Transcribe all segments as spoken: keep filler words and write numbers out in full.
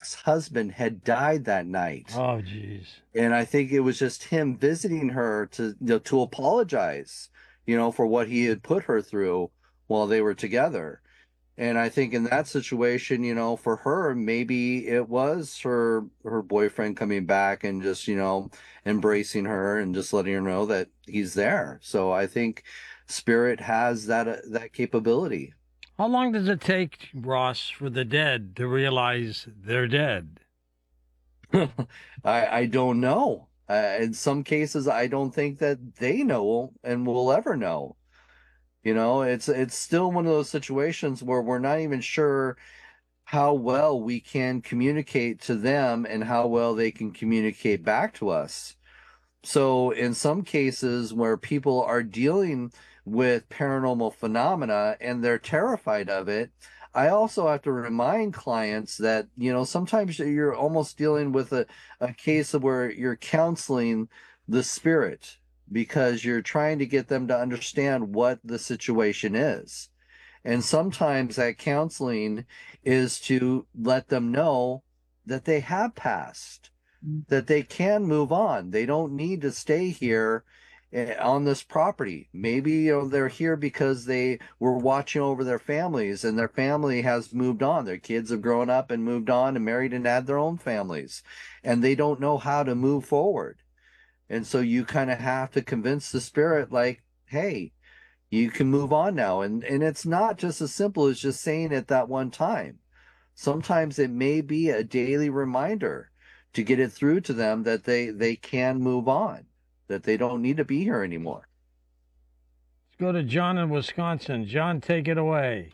ex-husband had died that night. Oh, geez. And I think it was just him visiting her to, you know, to apologize, you know, for what he had put her through while they were together. And I think in that situation, you know, for her, maybe it was her her boyfriend coming back and just, you know, embracing her and just letting her know that he's there. So I think spirit has that uh, that capability. How long does it take, Ross, for the dead to realize they're dead? I I don't know. Uh, in some cases, I don't think that they know and will ever know. You know, it's it's still one of those situations where we're not even sure how well we can communicate to them and how well they can communicate back to us. So in some cases where people are dealing with paranormal phenomena and they're terrified of it, I also have to remind clients that, you know, sometimes you're almost dealing with a, a case of where you're counseling the spirit because you're trying to get them to understand what the situation is. And sometimes that counseling is to let them know that they have passed, that they can move on. They don't need to stay here eh, on this property. Maybe, you know, they're here because they were watching over their families and their family has moved on. Their kids have grown up and moved on and married and had their own families, and they don't know how to move forward. And so you kind of have to convince the spirit, like, hey, you can move on now. And and it's not just as simple as just saying it that one time. Sometimes it may be a daily reminder to get it through to them that they they can move on, that they don't need to be here anymore. Let's go to John in Wisconsin. John, take it away.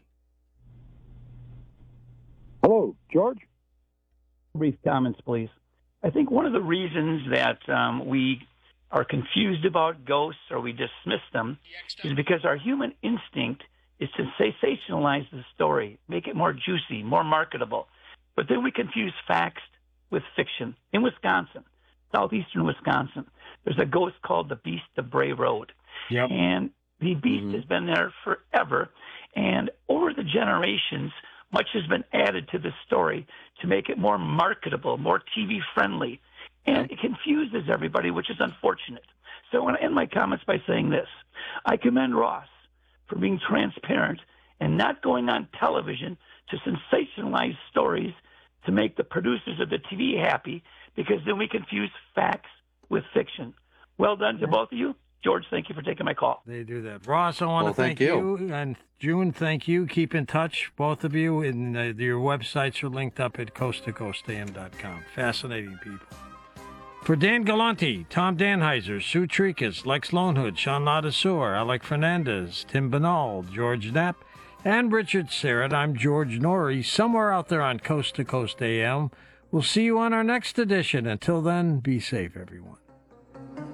Hello, George. Brief comments, please. I think one of the reasons that um, we are confused about ghosts or we dismiss them is because our human instinct is to sensationalize the story, make it more juicy, more marketable. But then we confuse facts with fiction. In Wisconsin, southeastern Wisconsin, there's a ghost called the Beast of Bray Road. Yep. And the beast Mhm. has been there forever. And over the generations, much has been added to the story to make it more marketable, more T V friendly. And it confuses everybody, which is unfortunate. So I want to end my comments by saying this. I commend Ross for being transparent and not going on television to sensationalize stories to make the producers of the T V happy, because then we confuse facts with fiction. Well done to both of you. George, thank you for taking my call. They do that. Ross, I want Well, to thank, thank you. you. And June, thank you. Keep in touch, both of you. And uh, your websites are linked up at coast to coast a m dot com. Fascinating people. For Dan Galante, Tom Danheiser, Sue Trikas, Lex Lonehood, Sean Ladasur, Alec Fernandez, Tim Banal, George Knapp, and Richard Serrett, I'm George Norrie, somewhere out there on Coast to Coast A M. We'll see you on our next edition. Until then, be safe, everyone.